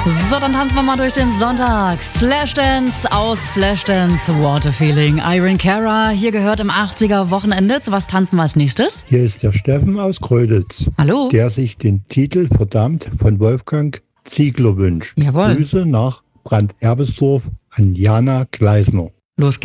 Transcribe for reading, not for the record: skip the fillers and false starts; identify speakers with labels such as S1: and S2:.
S1: So, dann tanzen wir mal durch den Sonntag. Flashdance aus Flashdance, Water Feeling. Iron Cara, hier gehört im 80er Wochenende. Zu was tanzen wir als nächstes?
S2: Hier ist der Steffen aus Gröditz.
S1: Hallo.
S2: Der sich den Titel Verdammt von Wolfgang Ziegler wünscht.
S1: Jawohl.
S2: Grüße nach Brandt-Erbesdorf an Jana Gleisner.
S1: Los geht's.